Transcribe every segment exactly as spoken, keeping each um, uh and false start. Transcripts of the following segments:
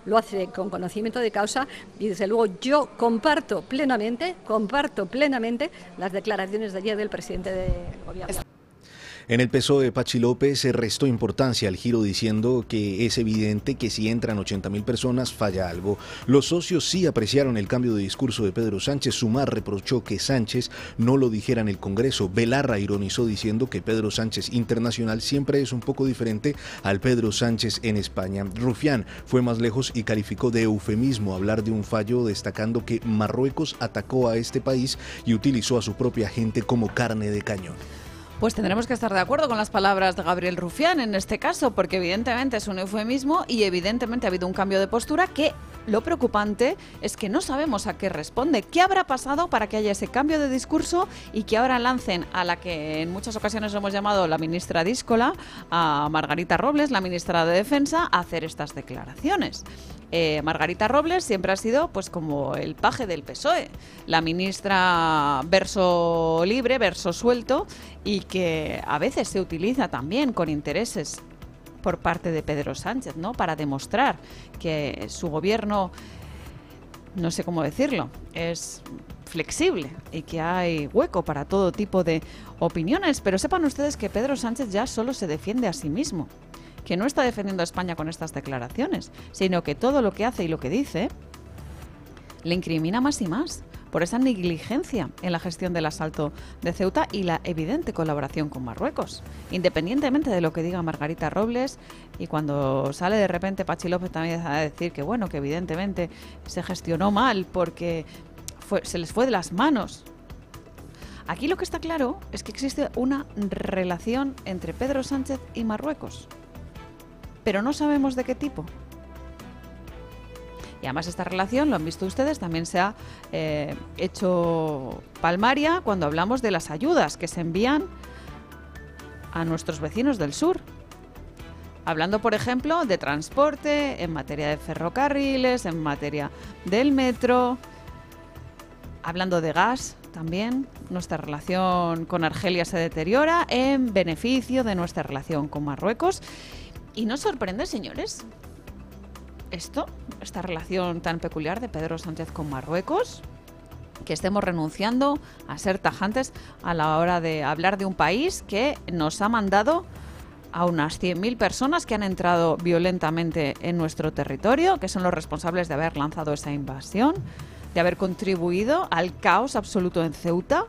lo hace con conocimiento de causa y desde luego yo comparto plenamente, comparto plenamente las declaraciones de ayer del presidente del gobierno. En el P S O E, Patxi López se restó importancia al giro diciendo que es evidente que si entran ochenta mil personas falla algo. Los socios sí apreciaron el cambio de discurso de Pedro Sánchez. Sumar reprochó que Sánchez no lo dijera en el Congreso. Belarra ironizó diciendo que Pedro Sánchez internacional siempre es un poco diferente al Pedro Sánchez en España. Rufián fue más lejos y calificó de eufemismo hablar de un fallo, destacando que Marruecos atacó a este país y utilizó a su propia gente como carne de cañón. Pues tendremos que estar de acuerdo con las palabras de Gabriel Rufián en este caso, porque evidentemente es un eufemismo y evidentemente ha habido un cambio de postura que lo preocupante es que no sabemos a qué responde. ¿Qué habrá pasado para que haya ese cambio de discurso y que ahora lancen a la que en muchas ocasiones hemos llamado la ministra díscola, a Margarita Robles, la ministra de Defensa, a hacer estas declaraciones? Eh, Margarita Robles siempre ha sido pues como el paje del P S O E, la ministra verso libre, verso suelto, y que a veces se utiliza también con intereses por parte de Pedro Sánchez, ¿no?, para demostrar que su gobierno, no sé cómo decirlo, es flexible y que hay hueco para todo tipo de opiniones. Pero sepan ustedes que Pedro Sánchez ya solo se defiende a sí mismo, que no está defendiendo a España con estas declaraciones, sino que todo lo que hace y lo que dice le incrimina más y más por esa negligencia en la gestión del asalto de Ceuta y la evidente colaboración con Marruecos. Independientemente de lo que diga Margarita Robles, y cuando sale de repente Patxi López también a decir que bueno, que evidentemente se gestionó mal porque fue, se les fue de las manos. Aquí lo que está claro es que existe una relación entre Pedro Sánchez y Marruecos, pero no sabemos de qué tipo. Y además esta relación, lo han visto ustedes, también se ha eh, hecho palmaria cuando hablamos de las ayudas que se envían a nuestros vecinos del sur. Hablando, por ejemplo, de transporte, en materia de ferrocarriles, en materia del metro, hablando de gas también. Nuestra relación con Argelia se deteriora en beneficio de nuestra relación con Marruecos. Y nos sorprende, señores, esto, esta relación tan peculiar de Pedro Sánchez con Marruecos, que estemos renunciando a ser tajantes a la hora de hablar de un país que nos ha mandado a unas cien mil personas que han entrado violentamente en nuestro territorio, que son los responsables de haber lanzado esa invasión, de haber contribuido al caos absoluto en Ceuta.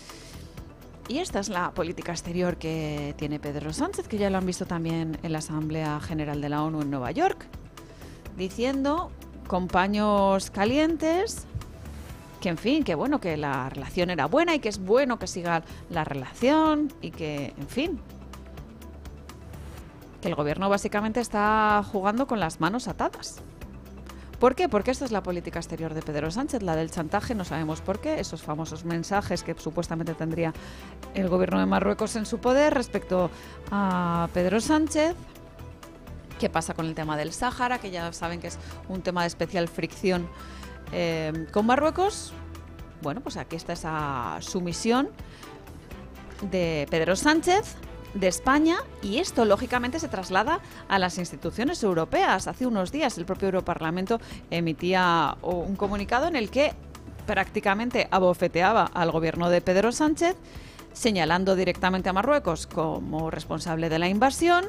Y esta es la política exterior que tiene Pedro Sánchez, que ya lo han visto también en la Asamblea General de la ONU en Nueva York, diciendo con paños calientes que, en fin, que bueno, que la relación era buena y que es bueno que siga la relación y que, en fin, que el gobierno básicamente está jugando con las manos atadas. ¿Por qué? Porque esta es la política exterior de Pedro Sánchez, la del chantaje, no sabemos por qué, esos famosos mensajes que supuestamente tendría el gobierno de Marruecos en su poder respecto a Pedro Sánchez. ¿Qué pasa con el tema del Sáhara? Que ya saben que es un tema de especial fricción eh, con Marruecos. Bueno, pues aquí está esa sumisión de Pedro Sánchez, de España, y esto lógicamente se traslada a las instituciones europeas. Hace unos días el propio Europarlamento emitía un comunicado en el que prácticamente abofeteaba al gobierno de Pedro Sánchez, señalando directamente a Marruecos como responsable de la invasión.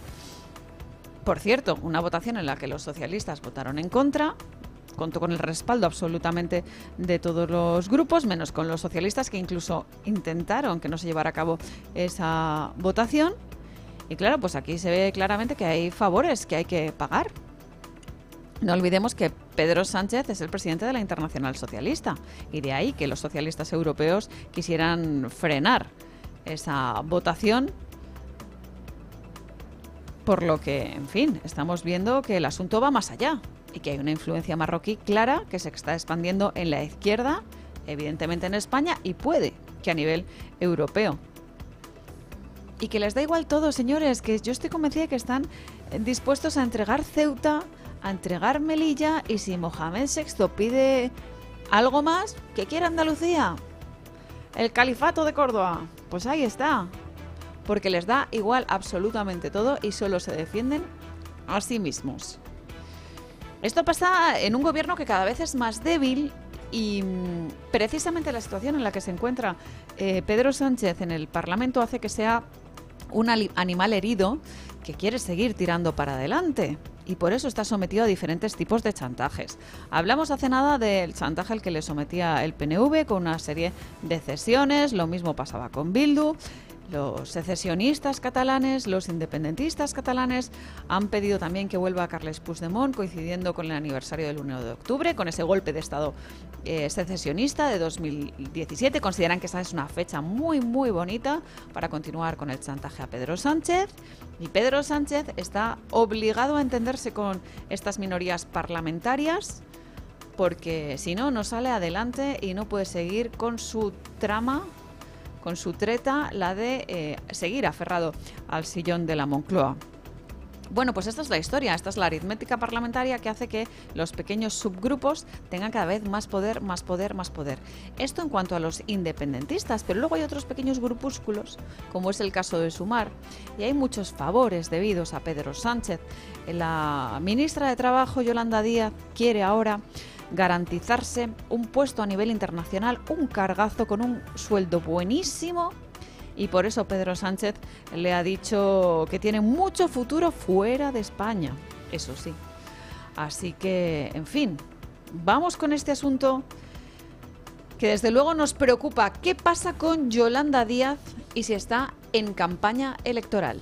Por cierto, una votación en la que los socialistas votaron en contra, contó con el respaldo absolutamente de todos los grupos, menos con los socialistas, que incluso intentaron que no se llevara a cabo esa votación. Y claro, pues aquí se ve claramente que hay favores que hay que pagar. No olvidemos que Pedro Sánchez es el presidente de la Internacional Socialista, y de ahí que los socialistas europeos quisieran frenar esa votación. Por lo que, en fin, estamos viendo que el asunto va más allá y que hay una influencia marroquí clara que se está expandiendo en la izquierda, evidentemente en España, y puede que a nivel europeo. Y que les da igual todo, señores, que yo estoy convencida de que están dispuestos a entregar Ceuta, a entregar Melilla, y si Mohamed sexto pide algo más, que quiera Andalucía, el califato de Córdoba, pues ahí está. Porque les da igual absolutamente todo y solo se defienden a sí mismos. Esto pasa en un gobierno que cada vez es más débil y mmm, precisamente la situación en la que se encuentra eh, Pedro Sánchez en el Parlamento hace que sea un animal herido que quiere seguir tirando para adelante y por eso está sometido a diferentes tipos de chantajes. Hablamos hace nada del chantaje al que le sometía el P N V con una serie de cesiones, lo mismo pasaba con Bildu. Los secesionistas catalanes, los independentistas catalanes han pedido también que vuelva Carles Puigdemont, coincidiendo con el aniversario del uno de octubre, con ese golpe de Estado eh, secesionista de dos mil diecisiete. Consideran que esa es una fecha muy, muy bonita para continuar con el chantaje a Pedro Sánchez. Y Pedro Sánchez está obligado a entenderse con estas minorías parlamentarias, porque si no, no sale adelante y no puede seguir con su trama, con su treta, la de eh, seguir aferrado al sillón de la Moncloa. Bueno, pues esta es la historia, esta es la aritmética parlamentaria que hace que los pequeños subgrupos tengan cada vez más poder, más poder, más poder. Esto en cuanto a los independentistas, pero luego hay otros pequeños grupúsculos, como es el caso de Sumar, y hay muchos favores debidos a Pedro Sánchez. La ministra de Trabajo, Yolanda Díaz, quiere ahora garantizarse un puesto a nivel internacional, un cargazo con un sueldo buenísimo, y por eso Pedro Sánchez le ha dicho que tiene mucho futuro fuera de España, eso sí. Así que, en fin, vamos con este asunto que desde luego nos preocupa. ¿Qué pasa con Yolanda Díaz y si está en campaña electoral?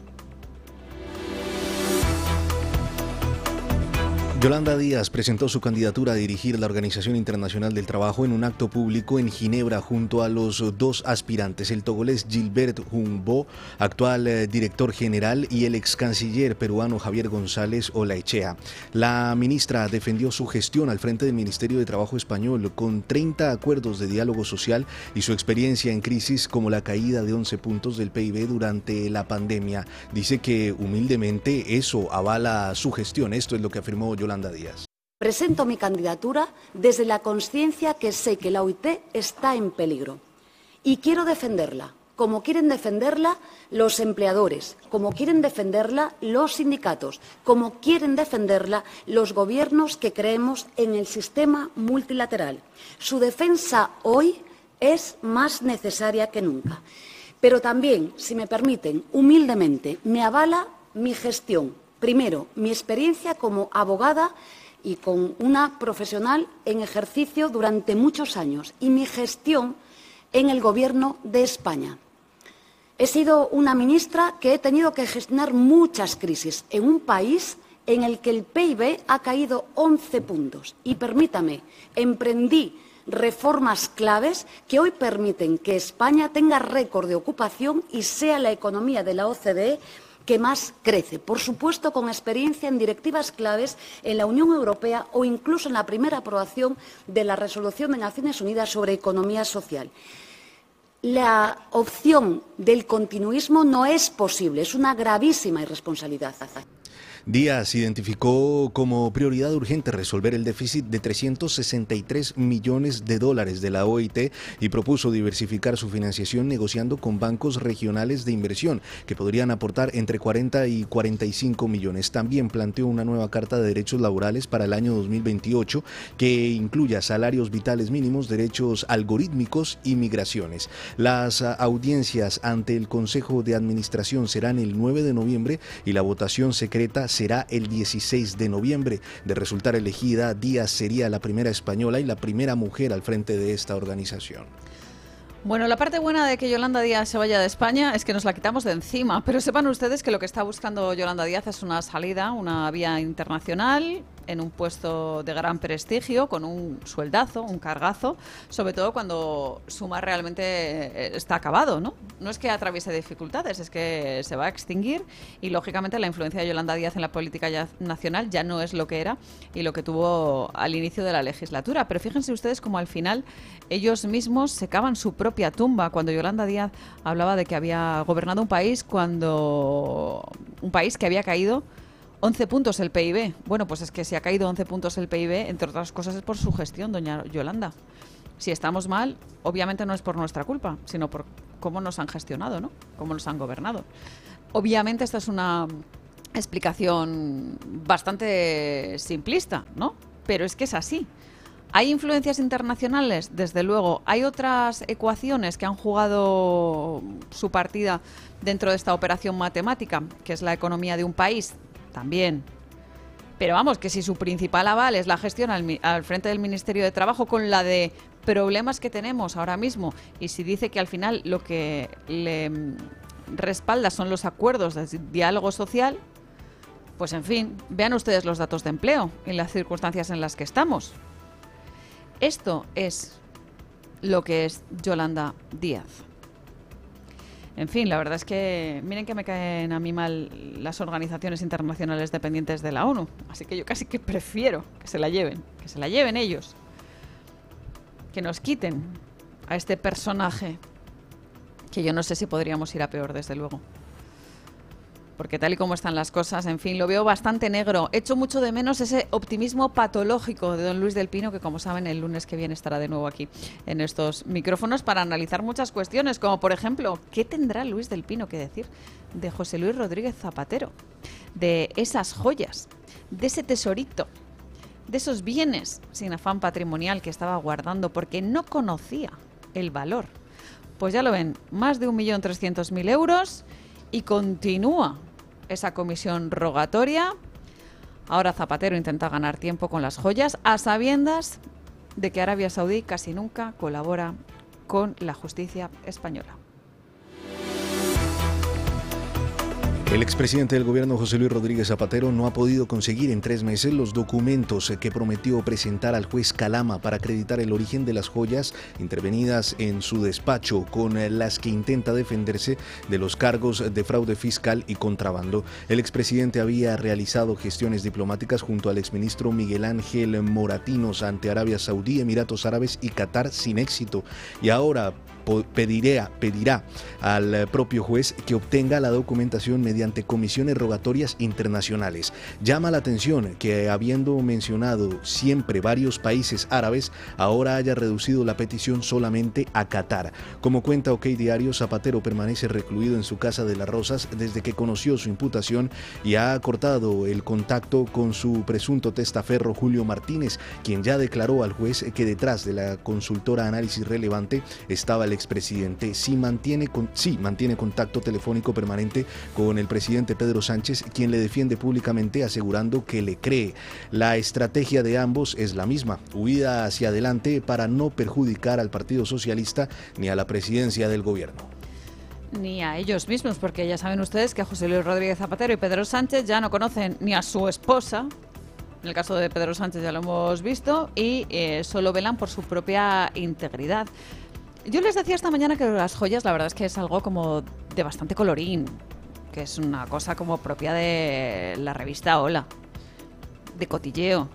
Yolanda Díaz presentó su candidatura a dirigir la Organización Internacional del Trabajo en un acto público en Ginebra junto a los dos aspirantes, el togolés Gilbert Humbo, actual eh, director general, y el ex canciller peruano Javier González Olaechea. La ministra defendió su gestión al frente del Ministerio de Trabajo español con treinta acuerdos de diálogo social y su experiencia en crisis como la caída de once puntos del P I B durante la pandemia. Dice que humildemente eso avala su gestión. Esto es lo que afirmó Yolanda Díaz. Presento mi candidatura desde la conciencia que sé que la O I T está en peligro y quiero defenderla, como quieren defenderla los empleadores, como quieren defenderla los sindicatos, como quieren defenderla los gobiernos que creemos en el sistema multilateral. Su defensa hoy es más necesaria que nunca. Pero también, si me permiten, humildemente, me avala mi gestión. Primero, mi experiencia como abogada y con una profesional en ejercicio durante muchos años y mi gestión en el Gobierno de España. He sido una ministra que he tenido que gestionar muchas crisis en un país en el que el P I B ha caído once puntos. Y permítame, emprendí reformas claves que hoy permiten que España tenga récord de ocupación y sea la economía de la O C D E que más crece, por supuesto con experiencia en directivas claves en la Unión Europea o incluso en la primera aprobación de la Resolución de Naciones Unidas sobre economía social. La opción del continuismo no es posible, es una gravísima irresponsabilidad. Díaz identificó como prioridad urgente resolver el déficit de trescientos sesenta y tres millones de dólares de la O I T y propuso diversificar su financiación negociando con bancos regionales de inversión que podrían aportar entre cuarenta y cuarenta y cinco millones. También planteó una nueva Carta de Derechos Laborales para el año dos mil veintiocho que incluya salarios vitales mínimos, derechos algorítmicos y migraciones. Las audiencias ante el Consejo de Administración serán el nueve de noviembre y la votación secreta será el dieciséis de noviembre. De resultar elegida, Díaz sería la primera española y la primera mujer al frente de esta organización. Bueno, la parte buena de que Yolanda Díaz se vaya de España es que nos la quitamos de encima, pero sepan ustedes que lo que está buscando Yolanda Díaz es una salida, una vía internacional, en un puesto de gran prestigio, con un sueldazo, un cargazo, sobre todo cuando Sumar realmente está acabado, ¿no? No es que atraviese dificultades, es que se va a extinguir y, lógicamente, la influencia de Yolanda Díaz en la política ya nacional ya no es lo que era y lo que tuvo al inicio de la legislatura. Pero fíjense ustedes cómo al final ellos mismos se cavan su propia tumba cuando Yolanda Díaz hablaba de que había gobernado un país cuando un país que había caído once puntos el P I B. Bueno, pues es que si ha caído once puntos el P I B, entre otras cosas es por su gestión, doña Yolanda. Si estamos mal, obviamente no es por nuestra culpa, sino por cómo nos han gestionado, ¿no? Cómo nos han gobernado. Obviamente esta es una explicación bastante simplista, ¿no? Pero es que es así. Hay influencias internacionales, desde luego. Hay otras ecuaciones que han jugado su partida dentro de esta operación matemática, que es la economía de un país, también. Pero vamos, que si su principal aval es la gestión al, al frente del Ministerio de Trabajo con la de problemas que tenemos ahora mismo, y si dice que al final lo que le respalda son los acuerdos de diálogo social, pues en fin, vean ustedes los datos de empleo y las circunstancias en las que estamos. Esto es lo que es Yolanda Díaz. En fin, la verdad es que miren que me caen a mí mal las organizaciones internacionales dependientes de la ONU. Así que yo casi que prefiero que se la lleven, que se la lleven ellos. Que nos quiten a este personaje, que yo no sé si podríamos ir a peor, desde luego. Porque tal y como están las cosas, en fin, lo veo bastante negro. Echo mucho de menos ese optimismo patológico de don Luis del Pino, que como saben el lunes que viene estará de nuevo aquí en estos micrófonos para analizar muchas cuestiones, como por ejemplo, ¿qué tendrá Luis del Pino que decir de José Luis Rodríguez Zapatero? De esas joyas, de ese tesorito, de esos bienes sin afán patrimonial que estaba guardando porque no conocía el valor. Pues ya lo ven, más de un millón trescientos mil euros y continúa esa comisión rogatoria. Ahora Zapatero intenta ganar tiempo con las joyas a sabiendas de que Arabia Saudí casi nunca colabora con la justicia española. El expresidente del gobierno, José Luis Rodríguez Zapatero, no ha podido conseguir en tres meses los documentos que prometió presentar al juez Calama para acreditar el origen de las joyas intervenidas en su despacho, con las que intenta defenderse de los cargos de fraude fiscal y contrabando. El expresidente había realizado gestiones diplomáticas junto al exministro Miguel Ángel Moratinos ante Arabia Saudí, Emiratos Árabes y Qatar sin éxito. Y ahora Pedirá, pedirá al propio juez que obtenga la documentación mediante comisiones rogatorias internacionales. Llama la atención que, habiendo mencionado siempre varios países árabes, ahora haya reducido la petición solamente a Qatar. Como cuenta OK Diario, Zapatero permanece recluido en su casa de Las Rosas desde que conoció su imputación y ha cortado el contacto con su presunto testaferro Julio Martínez, quien ya declaró al juez que detrás de la consultora Análisis Relevante estaba el expresidente. Sí mantiene, con, sí mantiene contacto telefónico permanente con el presidente Pedro Sánchez, quien le defiende públicamente asegurando que le cree. La estrategia de ambos es la misma: huida hacia adelante para no perjudicar al Partido Socialista ni a la presidencia del gobierno. Ni a ellos mismos, porque ya saben ustedes que José Luis Rodríguez Zapatero y Pedro Sánchez ya no conocen ni a su esposa. En el caso de Pedro Sánchez ya lo hemos visto, y eh, solo velan por su propia integridad. Yo les decía esta mañana que las joyas, la verdad es que es algo como de bastante colorín, que es una cosa como propia de la revista Hola, de cotilleo.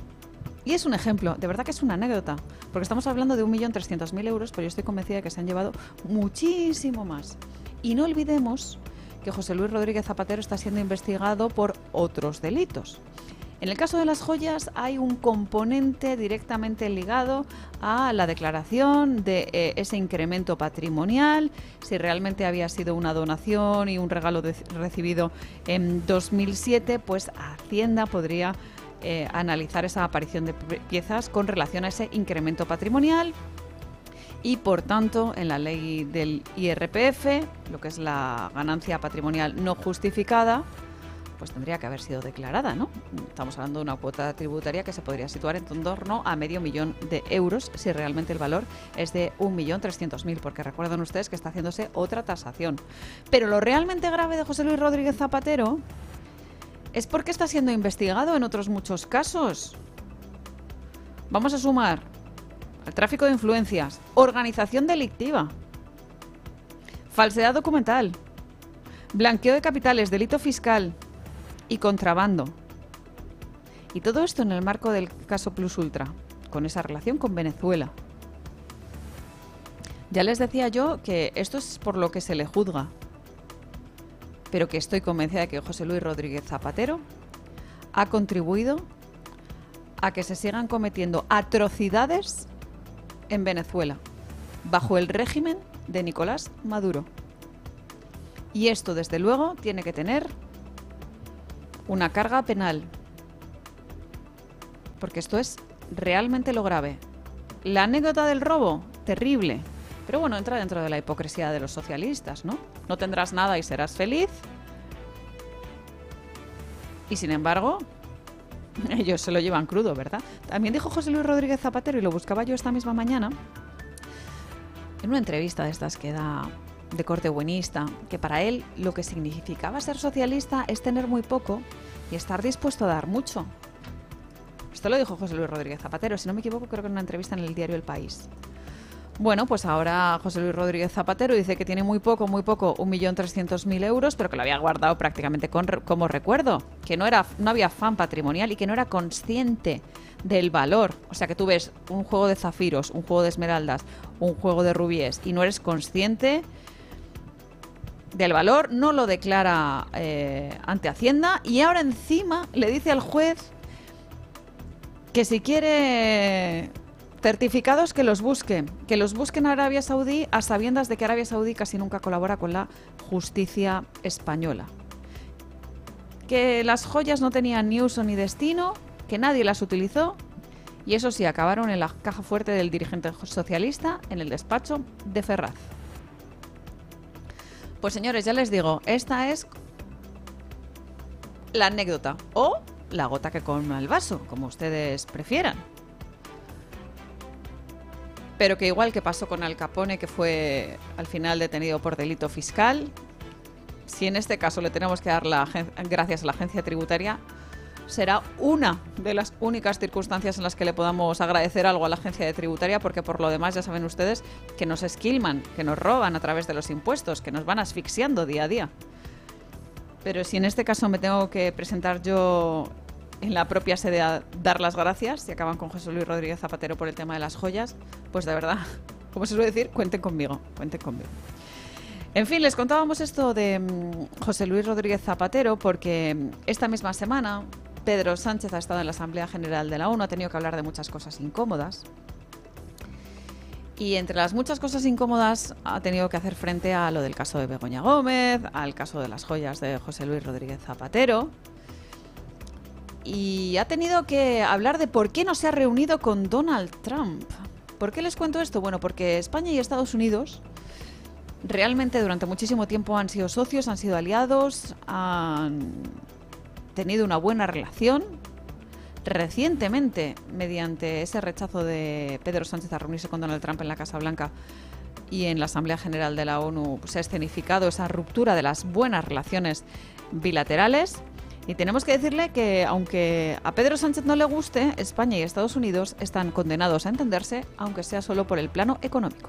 Y es un ejemplo, de verdad que es una anécdota, porque estamos hablando de un millón trescientos mil euros, pero yo estoy convencida de que se han llevado muchísimo más. Y no olvidemos que José Luis Rodríguez Zapatero está siendo investigado por otros delitos. En el caso de las joyas hay un componente directamente ligado a la declaración de eh, ese incremento patrimonial, si realmente había sido una donación y un regalo de, recibido en dos mil siete, pues Hacienda podría eh, analizar esa aparición de piezas con relación a ese incremento patrimonial. Y por tanto, en la ley del I R P F, lo que es la ganancia patrimonial no justificada, pues tendría que haber sido declarada, ¿no? Estamos hablando de una cuota tributaria que se podría situar en torno a medio millón de euros si realmente el valor es de un millón trescientos mil, porque recuerden ustedes que está haciéndose otra tasación. Pero lo realmente grave de José Luis Rodríguez Zapatero es porque está siendo investigado en otros muchos casos. Vamos a sumar el tráfico de influencias, organización delictiva, falsedad documental, blanqueo de capitales, delito fiscal y contrabando. Y todo esto en el marco del caso Plus Ultra, con esa relación con Venezuela. Ya les decía yo que esto es por lo que se le juzga, pero que estoy convencida de que José Luis Rodríguez Zapatero ha contribuido a que se sigan cometiendo atrocidades en Venezuela, bajo el régimen de Nicolás Maduro. Y esto, desde luego, tiene que tener una carga penal. Porque esto es realmente lo grave. La anécdota del robo, terrible. Pero bueno, entra dentro de la hipocresía de los socialistas, ¿no? No tendrás nada y serás feliz. Y sin embargo, ellos se lo llevan crudo, ¿verdad? También dijo José Luis Rodríguez Zapatero, y lo buscaba yo esta misma mañana, en una entrevista de estas que da de corte buenista, que para él lo que significaba ser socialista es tener muy poco y estar dispuesto a dar mucho. Esto lo dijo José Luis Rodríguez Zapatero, si no me equivoco, creo que en una entrevista en el diario El País. Bueno, pues ahora José Luis Rodríguez Zapatero dice que tiene muy poco, muy poco, un millón trescientos mil euros, pero que lo había guardado prácticamente con, como recuerdo, que no, era, no había afán patrimonial y que no era consciente del valor. O sea, que tú ves un juego de zafiros, un juego de esmeraldas, un juego de rubíes y no eres consciente del valor, no lo declara eh, ante Hacienda, y ahora encima le dice al juez que si quiere certificados que los busque, que los busque en Arabia Saudí, a sabiendas de que Arabia Saudí casi nunca colabora con la justicia española. Que las joyas no tenían ni uso ni destino, que nadie las utilizó, y eso sí, acabaron en la caja fuerte del dirigente socialista en el despacho de Ferraz. Pues señores, ya les digo, esta es la anécdota, o la gota que colma el vaso, como ustedes prefieran. Pero que igual que pasó con Al Capone, que fue al final detenido por delito fiscal, si en este caso le tenemos que dar la gracias a la agencia tributaria, será una de las únicas circunstancias en las que le podamos agradecer algo a la agencia de tributaria, porque por lo demás ya saben ustedes que nos esquilman, que nos roban a través de los impuestos, que nos van asfixiando día a día. Pero si en este caso me tengo que presentar yo en la propia sede a dar las gracias, y acaban con José Luis Rodríguez Zapatero por el tema de las joyas, pues de verdad, como se suele decir, cuenten conmigo, cuenten conmigo. En fin, les contábamos esto de um, José Luis Rodríguez Zapatero porque esta misma semana Pedro Sánchez ha estado en la Asamblea General de la ONU, ha tenido que hablar de muchas cosas incómodas. Y entre las muchas cosas incómodas ha tenido que hacer frente a lo del caso de Begoña Gómez, al caso de las joyas de José Luis Rodríguez Zapatero. Y ha tenido que hablar de por qué no se ha reunido con Donald Trump. ¿Por qué les cuento esto? Bueno, porque España y Estados Unidos realmente durante muchísimo tiempo han sido socios, han sido aliados, han tenido una buena relación. Recientemente, mediante ese rechazo de Pedro Sánchez a reunirse con Donald Trump en la Casa Blanca y en la Asamblea General de la ONU, se ha escenificado esa ruptura de las buenas relaciones bilaterales. Y tenemos que decirle que, aunque a Pedro Sánchez no le guste, España y Estados Unidos están condenados a entenderse, aunque sea solo por el plano económico.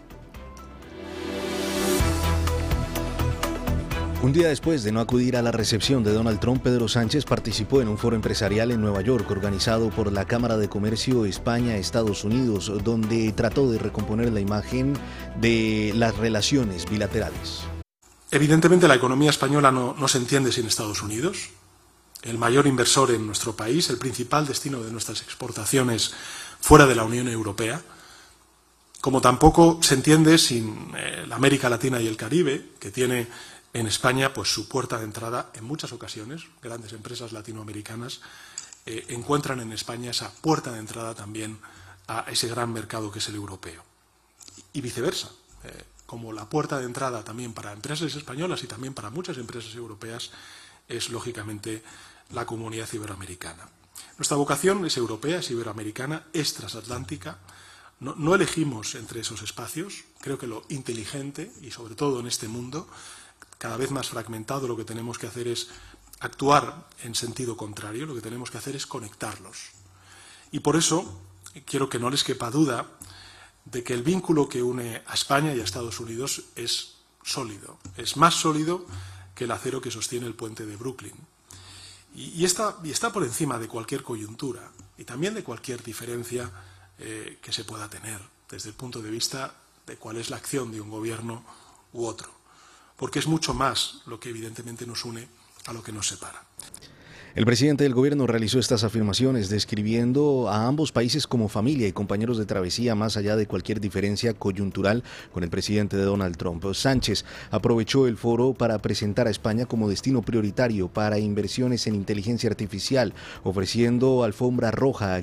Un día después de no acudir a la recepción de Donald Trump, Pedro Sánchez participó en un foro empresarial en Nueva York organizado por la Cámara de Comercio España-Estados Unidos, donde trató de recomponer la imagen de las relaciones bilaterales. Evidentemente la economía española no, no se entiende sin Estados Unidos. El mayor inversor en nuestro país, el principal destino de nuestras exportaciones fuera de la Unión Europea, como tampoco se entiende sin eh, la América Latina y el Caribe, que tiene en España pues su puerta de entrada en muchas ocasiones. Grandes empresas latinoamericanas eh, encuentran en España esa puerta de entrada también a ese gran mercado que es el europeo. Y viceversa, eh, como la puerta de entrada también para empresas españolas y también para muchas empresas europeas es lógicamente la comunidad iberoamericana. Nuestra vocación es europea, es iberoamericana, es transatlántica. No, no elegimos entre esos espacios. Creo que lo inteligente, y sobre todo en este mundo cada vez más fragmentado, lo que tenemos que hacer es actuar en sentido contrario, lo que tenemos que hacer es conectarlos. Y por eso quiero que no les quepa duda de que el vínculo que une a España y a Estados Unidos es sólido, es más sólido que el acero que sostiene el puente de Brooklyn. Y, y, está, y está por encima de cualquier coyuntura y también de cualquier diferencia eh, que se pueda tener desde el punto de vista de cuál es la acción de un gobierno u otro. Porque es mucho más lo que evidentemente nos une a lo que nos separa. El presidente del gobierno realizó estas afirmaciones describiendo a ambos países como familia y compañeros de travesía más allá de cualquier diferencia coyuntural con el presidente de Donald Trump. Sánchez aprovechó el foro para presentar a España como destino prioritario para inversiones en inteligencia artificial, ofreciendo alfombra roja a